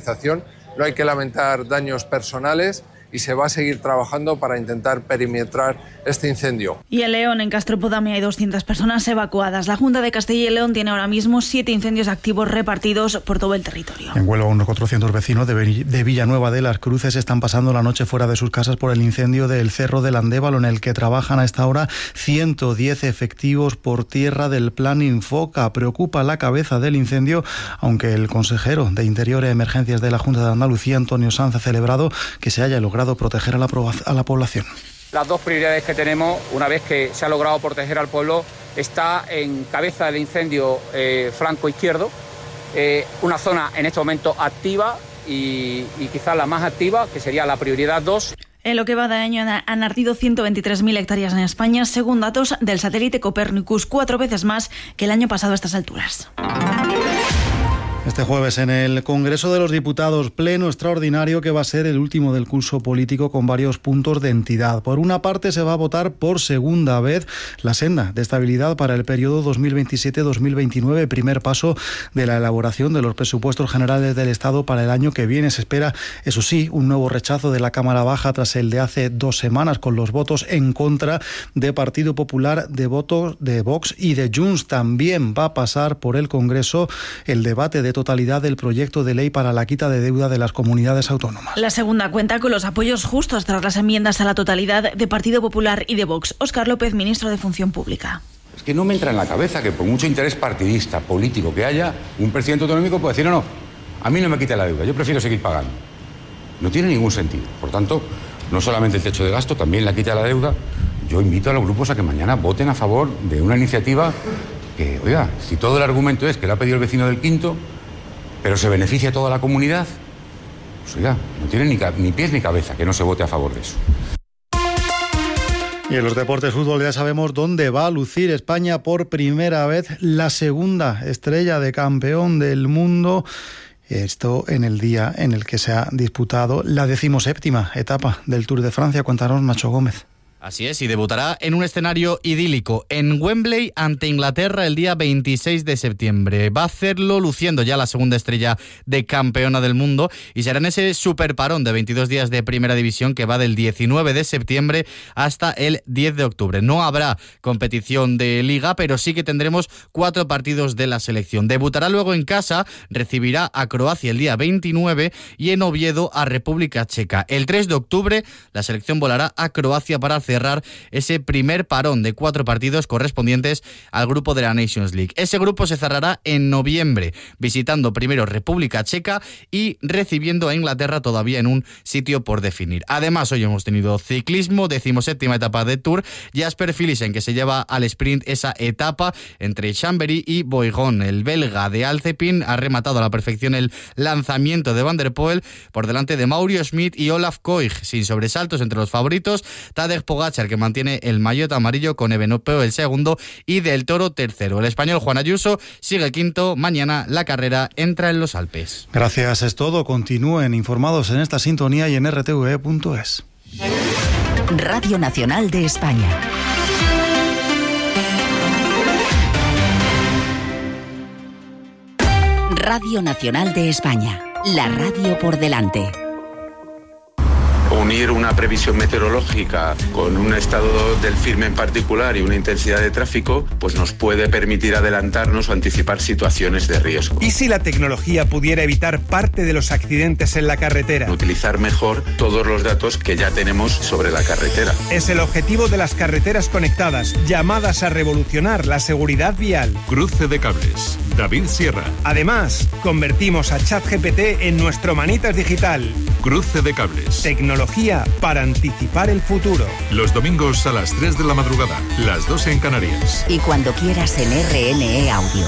organización. No hay que lamentar daños personales y se va a seguir trabajando para intentar perimetrar este incendio. Y en León, en Castropodamia, hay 200 personas evacuadas. La Junta de Castilla y León tiene ahora mismo 7 incendios activos repartidos por todo el territorio. En Huelva, unos 400 vecinos de Villanueva de las Cruces están pasando la noche fuera de sus casas por el incendio del Cerro del Andévalo, en el que trabajan a esta hora 110 efectivos por tierra del Plan Infoca. Preocupa la cabeza del incendio, aunque el consejero de Interior e Emergencias de la Junta de Andalucía, Antonio Sanz, ha celebrado que se haya logrado proteger a la población. Las dos prioridades que tenemos, una vez que se ha logrado proteger al pueblo, está en cabeza del incendio flanco izquierdo, una zona en este momento activa y quizás la más activa, que sería la prioridad 2. En lo que va de año han ardido 123.000 hectáreas en España, según datos del satélite Copernicus, 4 veces más que el año pasado a estas alturas. Este jueves en el Congreso de los Diputados, pleno extraordinario que va a ser el último del curso político con varios puntos de entidad. Por una parte, se va a votar por segunda vez la senda de estabilidad para el periodo 2027-2029, primer paso de la elaboración de los presupuestos generales del Estado para el año que viene. Se espera, eso sí, un nuevo rechazo de la Cámara Baja tras el de hace 2 semanas, con los votos en contra de Partido Popular, de Vox y de Junts. También va a pasar por el Congreso el debate de totalidad del proyecto de ley para la quita de deuda de las comunidades autónomas. La segunda cuenta con los apoyos justos tras las enmiendas a la totalidad de Partido Popular y de Vox. Óscar López, ministro de Función Pública. Es que no me entra en la cabeza que por mucho interés partidista, político que haya, un presidente autonómico puede decir, no, a mí no me quite la deuda, yo prefiero seguir pagando. No tiene ningún sentido. Por tanto, no solamente el techo de gasto, también la quita de la deuda. Yo invito a los grupos a que mañana voten a favor de una iniciativa que, oiga, si todo el argumento es que la ha pedido el vecino del Quinto, pero se beneficia a toda la comunidad, pues oiga, no tiene ni pies ni cabeza que no se vote a favor de eso. Y en los deportes fútbol ya sabemos dónde va a lucir España por primera vez la segunda estrella de campeón del mundo. Esto en el día en el que se ha disputado la 17ª etapa del Tour de Francia. Cuéntanos, Nacho Gómez. Así es, y debutará en un escenario idílico, en Wembley, ante Inglaterra, el día 26 de septiembre. Va a hacerlo luciendo ya la segunda estrella de campeona del mundo y será en ese superparón de 22 días de primera división que va del 19 de septiembre hasta el 10 de octubre. No habrá competición de liga, pero sí que tendremos 4 partidos de la selección. Debutará luego en casa, recibirá a Croacia el día 29 y en Oviedo a República Checa. El 3 de octubre la selección volará a Croacia para cerrar ese primer parón de 4 partidos correspondientes al grupo de la Nations League. Ese grupo se cerrará en noviembre, visitando primero República Checa y recibiendo a Inglaterra todavía en un sitio por definir. Además, hoy hemos tenido ciclismo, 17ª etapa de Tour. Jasper Philipsen, que se lleva al sprint esa etapa entre Chambéry y Boigón. El belga de Alpecin ha rematado a la perfección el lanzamiento de Van der Poel por delante de Mauro Schmid y Olaf Koig, sin sobresaltos entre los favoritos. Tadej Pogačar, que mantiene el maillot amarillo, con Evenepoel el segundo y Del Toro tercero. El español Juan Ayuso sigue quinto. Mañana la carrera entra en los Alpes. Gracias, es todo. Continúen informados en esta sintonía y en rtve.es. Radio Nacional de España. Radio Nacional de España. La radio por delante. Unir una previsión meteorológica con un estado del firme en particular y una intensidad de tráfico, pues nos puede permitir adelantarnos o anticipar situaciones de riesgo. ¿Y si la tecnología pudiera evitar parte de los accidentes en la carretera? Utilizar mejor todos los datos que ya tenemos sobre la carretera. Es el objetivo de las carreteras conectadas, llamadas a revolucionar la seguridad vial. Cruce de cables. David Sierra. Además, convertimos a ChatGPT en nuestro manitas digital. Cruce de cables. Tecnología para anticipar el futuro. Los domingos a las 3 de la madrugada, las 2 en Canarias. Y cuando quieras en RNE Audio.